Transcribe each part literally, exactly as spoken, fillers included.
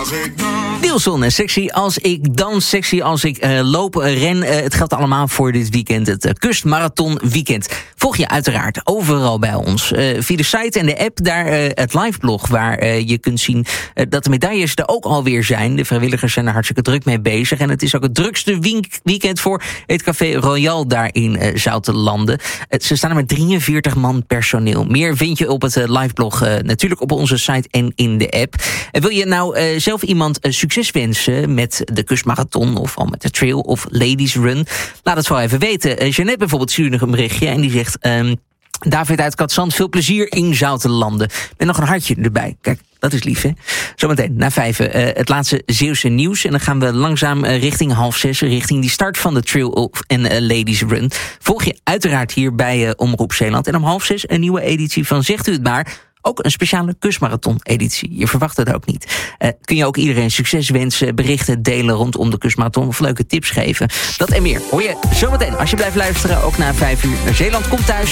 als ik dans. Nielsen, sexy als ik dans, sexy als ik uh, loop, uh, ren. Uh, het geldt allemaal voor dit weekend, het uh, Kustmarathon weekend. Volg je uiteraard overal bij ons. Uh, via de site en de app, daar uh, het liveblog waar uh, je kunt zien uh, dat de medailles er ook alweer zijn. De vrijwilligers zijn er hartstikke druk mee bezig. En het is ook het drukste week- weekend voor het Café Royal daar in uh, Zoutelanden. Uh, ze staan er met drieënveertig man personeel. Meer vind je op het uh, liveblog uh, natuurlijk op onze site en in de app. Uh, wil je nou uh, zelf iemand uh, succes wensen met de Kustmarathon of al met de trail of Ladies Run? Laat het wel even weten. Uh, Jeannette bijvoorbeeld stuurde nog een berichtje en die zegt... Um, David uit Katzand, veel plezier in Zoutelanden. Met nog een hartje erbij. Kijk, dat is lief, hè? Zometeen, na vijven, uh, het laatste Zeeuwse nieuws. En dan gaan we langzaam uh, richting half zes, richting die start van de Trail of en uh, Ladies Run. Volg je uiteraard hier bij uh, Omroep Zeeland. En om half zes een nieuwe editie van Zegt u het maar... Ook een speciale Kustmarathon-editie. Je verwacht het ook niet. Uh, kun je ook iedereen succes wensen, berichten delen rondom de Kustmarathon of leuke tips geven. Dat en meer hoor je zometeen. Als je blijft luisteren, ook na vijf uur naar Zeeland komt thuis.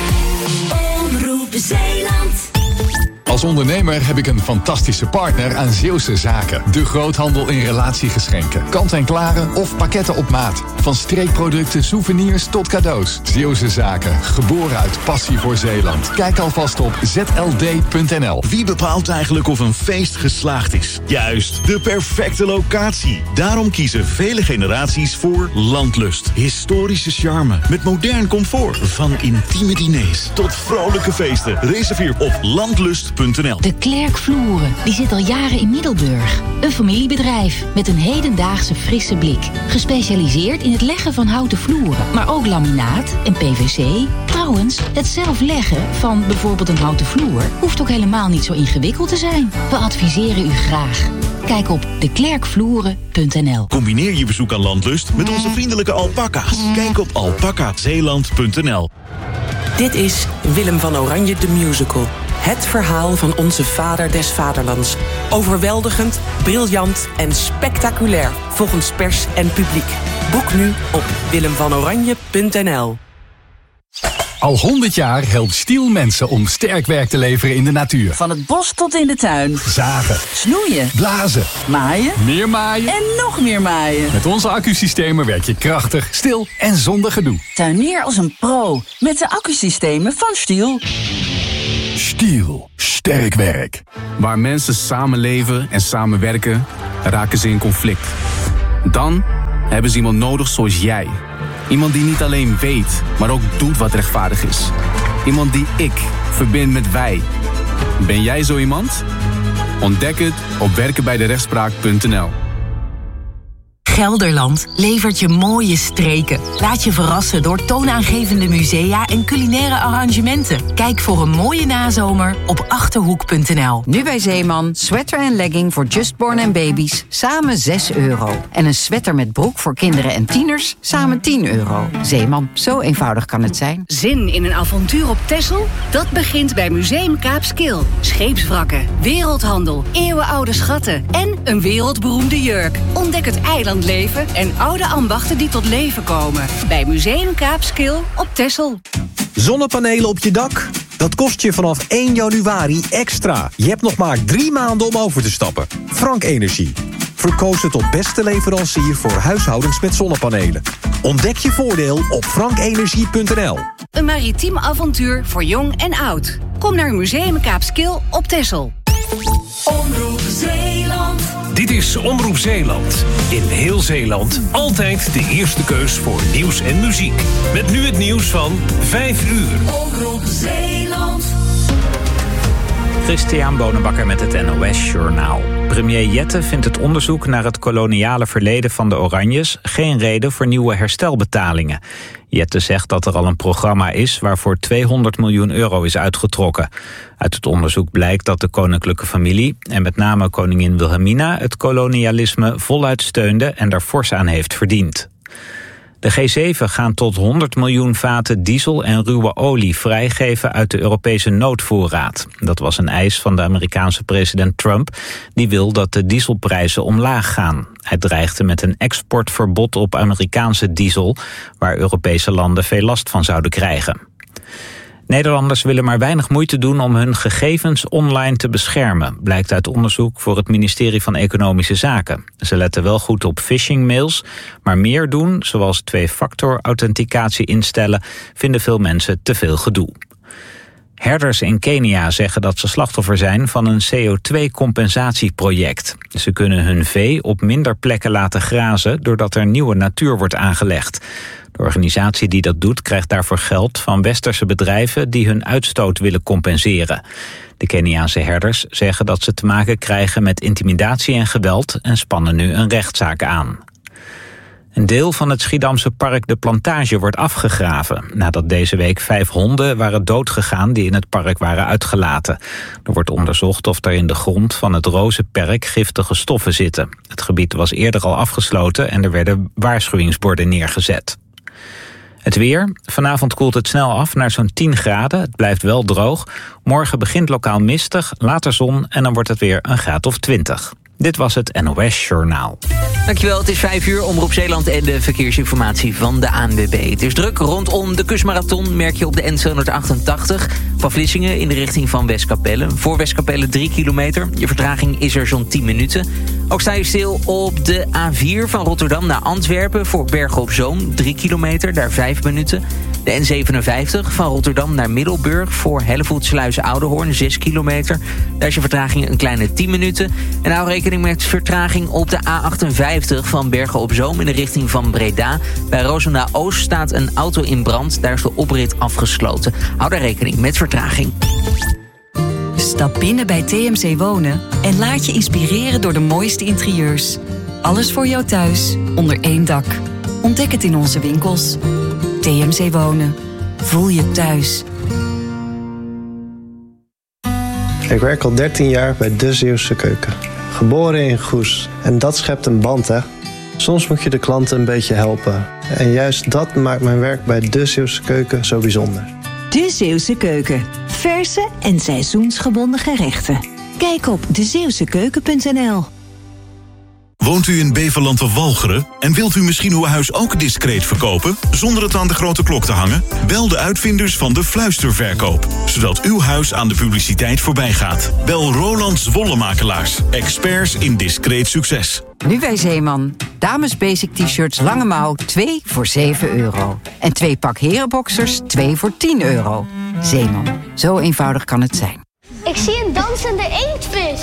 Omroep Zeeland. Als ondernemer heb ik een fantastische partner aan Zeeuwse Zaken. De groothandel in relatiegeschenken. Kant-en-klare of pakketten op maat. Van streekproducten, souvenirs tot cadeaus. Zeeuwse Zaken. Geboren uit passie voor Zeeland. Kijk alvast op z l d punt n l. Wie bepaalt eigenlijk of een feest geslaagd is? Juist, de perfecte locatie. Daarom kiezen vele generaties voor Landlust. Historische charme met modern comfort. Van intieme diners tot vrolijke feesten. Reserveer op landlust punt n l. De Klerk Vloeren, die zit al jaren in Middelburg. Een familiebedrijf met een hedendaagse frisse blik. Gespecialiseerd in het leggen van houten vloeren, maar ook laminaat en P V C. Trouwens, het zelf leggen van bijvoorbeeld een houten vloer hoeft ook helemaal niet zo ingewikkeld te zijn. We adviseren u graag. Kijk op de klerk vloeren punt n l. Combineer je bezoek aan Landlust met onze vriendelijke alpaca's. Kijk op alpaca zeeland punt n l. Dit is Willem van Oranje de Musical. Het verhaal van onze vader des vaderlands. Overweldigend, briljant en spectaculair volgens pers en publiek. Boek nu op willem van oranje punt n l. Al honderd jaar helpt Stiel mensen om sterk werk te leveren in de natuur. Van het bos tot in de tuin. Zagen. Snoeien. Blazen. Maaien. Meer maaien. En nog meer maaien. Met onze accusystemen werk je krachtig, stil en zonder gedoe. Tuinier als een pro met de accusystemen van Stiel. Stiel. Sterk werk. Waar mensen samenleven en samenwerken, raken ze in conflict. Dan hebben ze iemand nodig zoals jij. Iemand die niet alleen weet, maar ook doet wat rechtvaardig is. Iemand die ik verbind met wij. Ben jij zo iemand? Ontdek het op werken bij de rechtspraak punt n l. Gelderland levert je mooie streken. Laat je verrassen door toonaangevende musea en culinaire arrangementen. Kijk voor een mooie nazomer op achterhoek punt n l. Nu bij Zeeman, sweater en legging voor justborn en baby's, samen zes euro. En een sweater met broek voor kinderen en tieners, samen tien euro. Zeeman, zo eenvoudig kan het zijn. Zin in een avontuur op Texel? Dat begint bij Museum Kaapskil. Scheepswrakken, wereldhandel, eeuwenoude schatten en een wereldberoemde jurk. Ontdek het eilandleven en oude ambachten die tot leven komen. Bij Museum Kaapskil op Texel. Zonnepanelen op je dak? Dat kost je vanaf één januari extra. Je hebt nog maar drie maanden om over te stappen. Frank Energie. Verkozen tot beste leverancier voor huishoudens met zonnepanelen. Ontdek je voordeel op frank energie punt n l. Een maritiem avontuur voor jong en oud. Kom naar Museum Kaapskil op Texel. Omroep Zeeland. Dit is Omroep Zeeland. In heel Zeeland altijd de eerste keus voor nieuws en muziek. Met nu het nieuws van vijf uur. Omroep Zeeland. Christian Bonenbakker met het N O S Journaal. Premier Jette vindt het onderzoek naar het koloniale verleden van de Oranjes geen reden voor nieuwe herstelbetalingen. Jette zegt dat er al een programma is waarvoor tweehonderd miljoen euro is uitgetrokken. Uit het onderzoek blijkt dat de koninklijke familie, en met name koningin Wilhelmina, het kolonialisme voluit steunde en daar fors aan heeft verdiend. De G zeven gaan tot honderd miljoen vaten diesel en ruwe olie vrijgeven uit de Europese noodvoorraad. Dat was een eis van de Amerikaanse president Trump, die wil dat de dieselprijzen omlaag gaan. Hij dreigde met een exportverbod op Amerikaanse diesel, waar Europese landen veel last van zouden krijgen. Nederlanders willen maar weinig moeite doen om hun gegevens online te beschermen, blijkt uit onderzoek voor het ministerie van Economische Zaken. Ze letten wel goed op phishing-mails, maar meer doen, zoals twee-factor authenticatie instellen, vinden veel mensen te veel gedoe. Herders in Kenia zeggen dat ze slachtoffer zijn van een C O twee compensatieproject. Ze kunnen hun vee op minder plekken laten grazen doordat er nieuwe natuur wordt aangelegd. De organisatie die dat doet krijgt daarvoor geld van westerse bedrijven die hun uitstoot willen compenseren. De Keniaanse herders zeggen dat ze te maken krijgen met intimidatie en geweld en spannen nu een rechtszaak aan. Een deel van het Schiedamse park De Plantage wordt afgegraven, nadat deze week vijf honden waren doodgegaan die in het park waren uitgelaten. Er wordt onderzocht of er in de grond van het Rozenperk giftige stoffen zitten. Het gebied was eerder al afgesloten en er werden waarschuwingsborden neergezet. Het weer. Vanavond koelt het snel af naar zo'n tien graden. Het blijft wel droog. Morgen begint lokaal mistig, later zon en dan wordt het weer een graad of twintig. Dit was het N O S Journaal. Dankjewel, het is vijf uur, Omroep Zeeland en de verkeersinformatie van de A N W B. Het is druk rondom de kustmarathon, merk je op de N tweehonderdachtachtig... van Vlissingen in de richting van Westkapelle. Voor Westkapelle drie kilometer. Je vertraging is er zo'n tien minuten. Ook sta je stil op de A vier van Rotterdam naar Antwerpen... voor Bergen op Zoom, drie kilometer, daar vijf minuten. De N zevenenvijftig van Rotterdam naar Middelburg... voor Hellevoetsluis-Oudehoorn, zes kilometer. Daar is je vertraging een kleine tien minuten. En hou rekening met vertraging op de A achtenvijftig van Bergen op Zoom... in de richting van Breda. Bij Roosendaal-Oost staat een auto in brand. Daar is de oprit afgesloten. Hou daar rekening met vertraging. Stap binnen bij T M C Wonen en laat je inspireren door de mooiste interieurs. Alles voor jou thuis, onder één dak. Ontdek het in onze winkels. T M C Wonen. Voel je thuis. Ik werk al dertien jaar bij De Zeeuwse Keuken. Geboren in Goes. En dat schept een band, hè. Soms moet je de klanten een beetje helpen. En juist dat maakt mijn werk bij De Zeeuwse Keuken zo bijzonder. De Zeeuwse Keuken. Verse en seizoensgebonden gerechten. Kijk op de zeeuwse keuken punt n l. Woont u in Beverland of Walcheren en wilt u misschien uw huis ook discreet verkopen, zonder het aan de grote klok te hangen? Bel de uitvinders van de fluisterverkoop, zodat uw huis aan de publiciteit voorbij gaat. Bel Roland Zwollemakelaars, experts in discreet succes. Nu bij Zeeman. Dames basic t-shirts lange mouw, twee voor zeven euro. En twee pak herenboxers, twee voor tien euro. Zeeman, zo eenvoudig kan het zijn. Ik zie een dansende inktvis.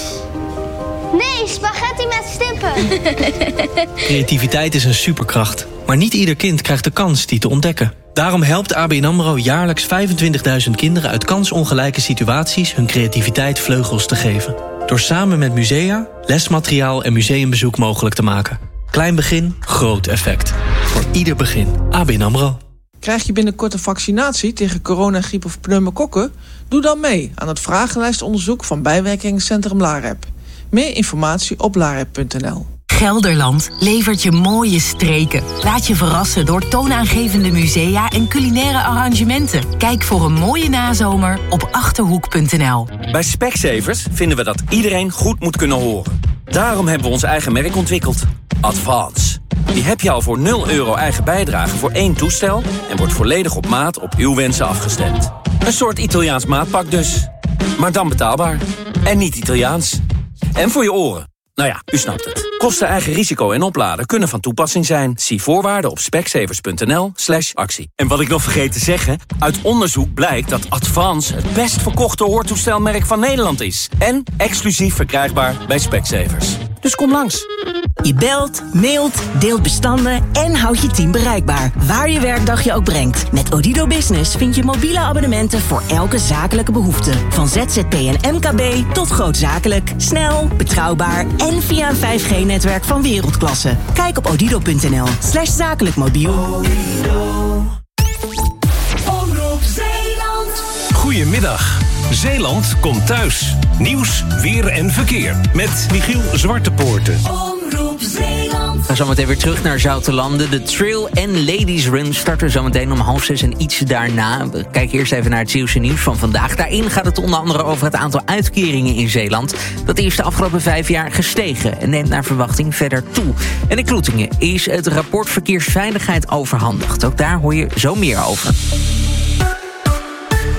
Nee, spaghetti met stippen. Creativiteit is een superkracht. Maar niet ieder kind krijgt de kans die te ontdekken. Daarom helpt A B N AMRO jaarlijks vijfentwintigduizend kinderen uit kansongelijke situaties hun creativiteit vleugels te geven. Door samen met musea, lesmateriaal en museumbezoek mogelijk te maken. Klein begin, groot effect. Voor ieder begin. A B N AMRO. Krijg je binnenkort een vaccinatie tegen corona, griep of pneumokokken? Doe dan mee aan het vragenlijstonderzoek van bijwerkingencentrum LAREP. Meer informatie op larep punt n l. Gelderland levert je mooie streken. Laat je verrassen door toonaangevende musea en culinaire arrangementen. Kijk voor een mooie nazomer op achterhoek punt n l. Bij Specsavers vinden we dat iedereen goed moet kunnen horen. Daarom hebben we ons eigen merk ontwikkeld. Advance. Die heb je al voor nul euro eigen bijdrage voor één toestel... en wordt volledig op maat op uw wensen afgestemd. Een soort Italiaans maatpak dus. Maar dan betaalbaar. En niet Italiaans. En voor je oren. Nou ja, u snapt het. Kosten, eigen risico en opladen kunnen van toepassing zijn. Zie voorwaarden op specsavers punt n l slash actie. En wat ik nog vergeet te zeggen... uit onderzoek blijkt dat Advance het best verkochte hoortoestelmerk van Nederland is. En exclusief verkrijgbaar bij Specsavers. Dus kom langs. Je belt, mailt, deelt bestanden en houdt je team bereikbaar. Waar je werkdag je ook brengt. Met Odido Business vind je mobiele abonnementen voor elke zakelijke behoefte. Van Z Z P en M K B tot grootzakelijk. Snel, betrouwbaar en via een vijf G netwerk van wereldklasse. Kijk op odido punt n l slash zakelijk mobiel. Omroep Zeeland. Goedemiddag. Zeeland komt thuis. Nieuws, weer en verkeer. Met Michiel Zwartepoorten. Omroep Zeeland. We gaan zometeen weer terug naar Zoutelanden. De Trail en Ladies Run starten zometeen om half zes en iets daarna. We kijken eerst even naar het Zeeuwse nieuws van vandaag. Daarin gaat het onder andere over het aantal uitkeringen in Zeeland. Dat is de afgelopen vijf jaar gestegen en neemt naar verwachting verder toe. En in Kloetingen is het rapport Verkeersveiligheid overhandigd. Ook daar hoor je zo meer over.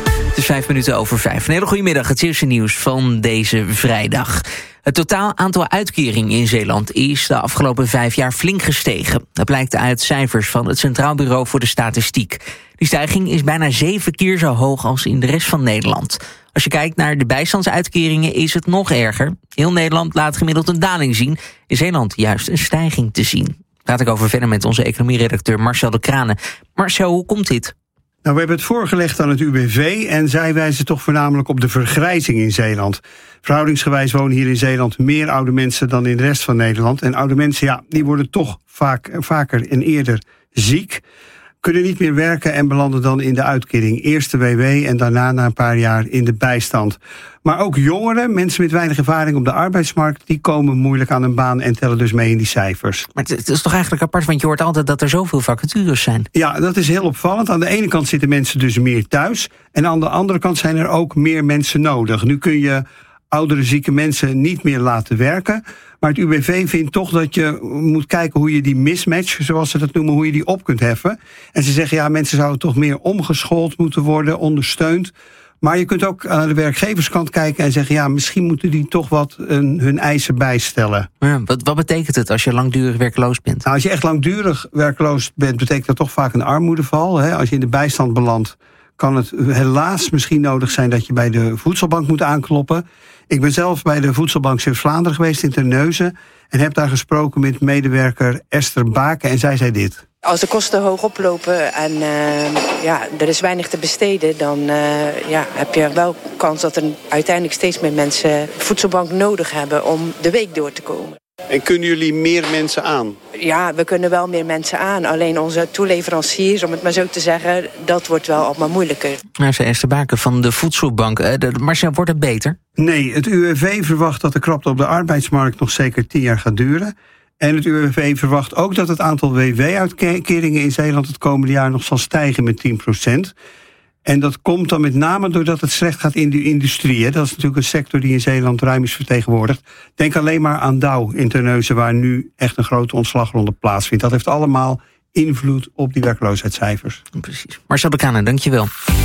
vijf minuten over vijf. Een hele goede middag, het eerste nieuws van deze vrijdag. Het totaal aantal uitkeringen in Zeeland is de afgelopen vijf jaar flink gestegen. Dat blijkt uit cijfers van het Centraal Bureau voor de Statistiek. Die stijging is bijna zeven keer zo hoog als in de rest van Nederland. Als je kijkt naar de bijstandsuitkeringen is het nog erger. Heel Nederland laat gemiddeld een daling zien. In Zeeland juist een stijging te zien. Praat ik over verder met onze economieredacteur Marcel de Kranen. Marcel, hoe komt dit? Nou, we hebben het voorgelegd aan het U B V en zij wijzen toch voornamelijk op de vergrijzing in Zeeland. Verhoudingsgewijs wonen hier in Zeeland meer oude mensen dan in de rest van Nederland. En oude mensen, ja, die worden toch vaak, vaker en eerder ziek, kunnen niet meer werken en belanden dan in de uitkering. Eerst de W W en daarna na een paar jaar in de bijstand. Maar ook jongeren, mensen met weinig ervaring op de arbeidsmarkt, die komen moeilijk aan een baan en tellen dus mee in die cijfers. Maar het is toch eigenlijk apart, want je hoort altijd dat er zoveel vacatures zijn. Ja, dat is heel opvallend. Aan de ene kant zitten mensen dus meer thuis en aan de andere kant zijn er ook meer mensen nodig. Nu kun je oudere, zieke mensen niet meer laten werken. Maar het U B V vindt toch dat je moet kijken hoe je die mismatch, zoals ze dat noemen, hoe je die op kunt heffen. En ze zeggen, ja, mensen zouden toch meer omgeschoold moeten worden, ondersteund. Maar je kunt ook aan de werkgeverskant kijken en zeggen, ja, misschien moeten die toch wat een, hun eisen bijstellen. Ja, wat, wat betekent het als je langdurig werkloos bent? Nou, als je echt langdurig werkloos bent, betekent dat toch vaak een armoedeval. Hè? Als je in de bijstand belandt, kan het helaas misschien nodig zijn dat je bij de voedselbank moet aankloppen. Ik ben zelf bij de voedselbank Zuid-Vlaanderen geweest in Terneuzen en heb daar gesproken met medewerker Esther Baken en zij zei dit. Als de kosten hoog oplopen en uh, ja, er is weinig te besteden, dan uh, ja, heb je wel kans dat er uiteindelijk steeds meer mensen voedselbank nodig hebben om de week door te komen. En kunnen jullie meer mensen aan? Ja, we kunnen wel meer mensen aan. Alleen onze toeleveranciers, om het maar zo te zeggen, dat wordt wel allemaal moeilijker. Nou, zei Esther Baken van de voedselbank. Marcel, wordt het beter? Nee, het U W V verwacht dat de krapte op de arbeidsmarkt nog zeker tien jaar gaat duren. En het U W V verwacht ook dat het aantal W W-uitkeringen in Zeeland het komende jaar nog zal stijgen met tien procent. En dat komt dan met name doordat het slecht gaat in de industrie. Hè. Dat is natuurlijk een sector die in Zeeland ruim is vertegenwoordigd. Denk alleen maar aan Douw in Terneuzen, waar nu echt een grote ontslagronde plaatsvindt. Dat heeft allemaal invloed op die werkloosheidscijfers. Precies. Marcel de Kranen, dankjewel.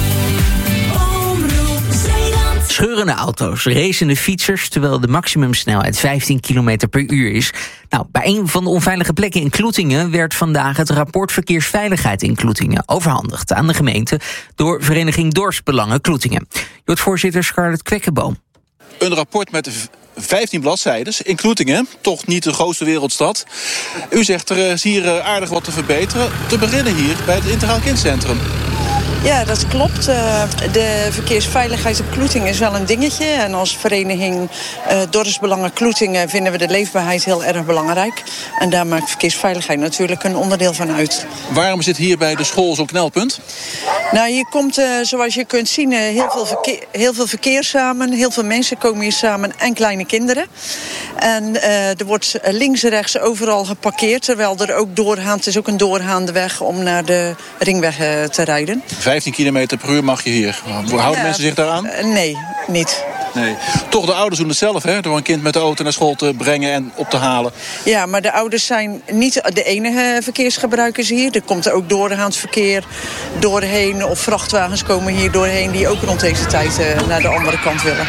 Scheurende auto's, racende fietsers, terwijl de maximumsnelheid vijftien kilometer per uur is. Nou, bij een van de onveilige plekken in Kloetingen werd vandaag het rapport Verkeersveiligheid in Kloetingen overhandigd aan de gemeente door Vereniging Dorpsbelangen Kloetingen. Jordvoorzitter Scarlett Kwekkenboom. Een rapport met vijftien bladzijden in Kloetingen, toch niet de grootste wereldstad. U zegt er is hier aardig wat te verbeteren, te beginnen hier bij het Integraal Kindcentrum. Ja, dat klopt. De verkeersveiligheid op Kloetingen is wel een dingetje. En als vereniging uh, Dorpsbelangen Kloetingen vinden we de leefbaarheid heel erg belangrijk. En daar maakt verkeersveiligheid natuurlijk een onderdeel van uit. Waarom zit hier bij de school zo'n knelpunt? Nou, hier komt, uh, zoals je kunt zien, uh, heel, veel verkeer, heel veel verkeer samen. Heel veel mensen komen hier samen en kleine kinderen. En uh, er wordt links en rechts overal geparkeerd. Terwijl er ook doorgaand, het is ook een doorgaande weg om naar de ringweg uh, te rijden. vijftien kilometer per uur mag je hier. Houden ja, mensen zich daaraan? Nee, niet. Nee. Toch de ouders doen het zelf, hè? Door een kind met de auto naar school te brengen en op te halen. Ja, maar de ouders zijn niet de enige verkeersgebruikers hier. Er komt ook doorgaans verkeer doorheen. Of vrachtwagens komen hier doorheen die ook rond deze tijd uh, naar de andere kant willen.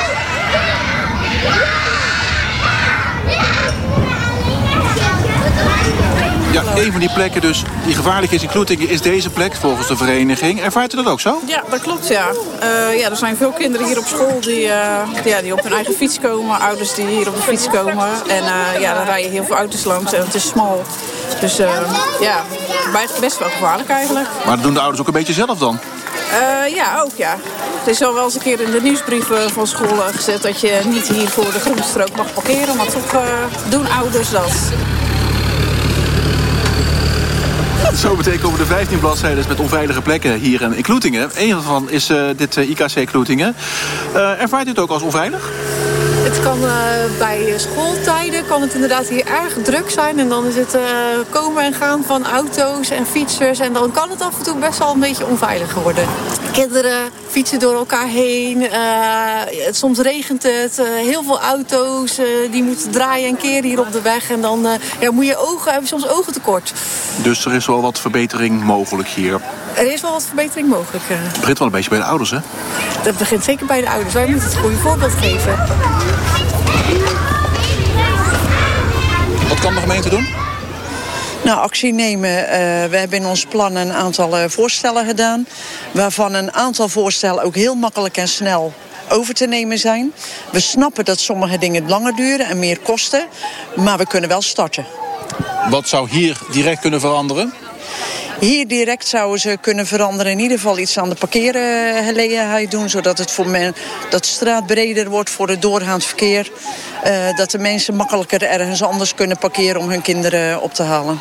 Ja, een van die plekken dus die gevaarlijk is in Kloetingen is deze plek volgens de vereniging. Ervaart u dat ook zo? Ja, dat klopt, ja. Uh, ja er zijn veel kinderen hier op school die, uh, ja, die op hun eigen fiets komen. Ouders die hier op de fiets komen. En uh, ja, dan rijden heel veel auto's langs en het is smal. Dus uh, ja, best wel gevaarlijk eigenlijk. Maar dat doen de ouders ook een beetje zelf dan? Uh, ja, ook ja. Het is al wel eens een keer in de nieuwsbrieven van school gezet dat je niet hier voor de groene strook mag parkeren. Maar toch uh, doen ouders dat. Zo betekent over de vijftien bladzijden met onveilige plekken hier in Kloetingen. Eén daarvan is uh, dit uh, I K C Kloetingen. Uh, ervaart u het ook als onveilig? Het kan uh, bij schooltijden kan het inderdaad hier erg druk zijn. En dan is het uh, komen en gaan van auto's en fietsers. En dan kan het af en toe best wel een beetje onveilig worden. Kinderen fietsen door elkaar heen. Uh, soms regent het. Uh, heel veel auto's uh, die moeten draaien en keren hier op de weg. En dan uh, ja, moet je ogen, hebben soms ogen tekort. Dus er is wel wat verbetering mogelijk hier. Er is wel wat verbetering mogelijk. Het begint wel een beetje bij de ouders, hè? Dat begint zeker bij de ouders. Wij moeten het goede voorbeeld geven. Wat kan de gemeente doen? Nou, actie nemen. Uh, we hebben in ons plan een aantal uh, voorstellen gedaan. Waarvan een aantal voorstellen ook heel makkelijk en snel over te nemen zijn. We snappen dat sommige dingen langer duren en meer kosten. Maar we kunnen wel starten. Wat zou hier direct kunnen veranderen? Hier direct zouden ze kunnen veranderen. In ieder geval iets aan de parkeergelegenheid doen. Zodat het voor men, dat de straat breder wordt voor het doorgaand verkeer. Uh, dat de mensen makkelijker ergens anders kunnen parkeren om hun kinderen op te halen.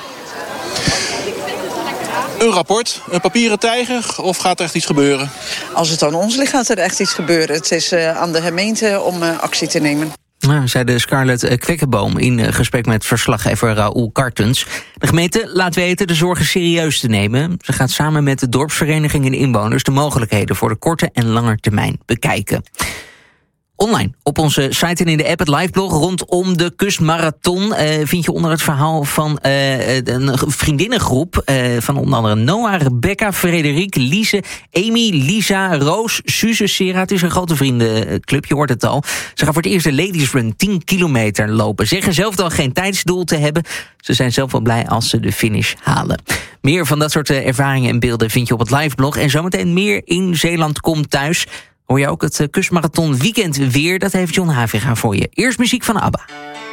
Een rapport, een papieren tijger of gaat er echt iets gebeuren? Als het aan ons ligt gaat er echt iets gebeuren. Het is uh, aan de gemeente om uh, actie te nemen. Nou, zei de Scarlett Kwekkenboom in gesprek met verslaggever Raoul Kartens. De gemeente laat weten de zorgen serieus te nemen. Ze gaat samen met de dorpsvereniging en inwoners de mogelijkheden voor de korte en lange termijn bekijken. Online, op onze site en in de app, het liveblog rondom de Kustmarathon, Uh, vind je onder het verhaal van uh, een vriendinnengroep uh, van onder andere Noah, Rebecca, Frederik, Lise, Amy, Lisa, Roos, Suze, Sera. Het is een grote vriendenclub, je hoort het al. Ze gaan voor het eerst de Ladies Run tien kilometer lopen. Zeggen zelf dan geen tijdsdoel te hebben. Ze zijn zelf wel blij als ze de finish halen. Meer van dat soort ervaringen en beelden vind je op het liveblog. En zometeen meer in Zeeland komt thuis. Hoor je ook het Kustmarathon weekend weer. Dat heeft John Haviga voor je. Eerst muziek van ABBA.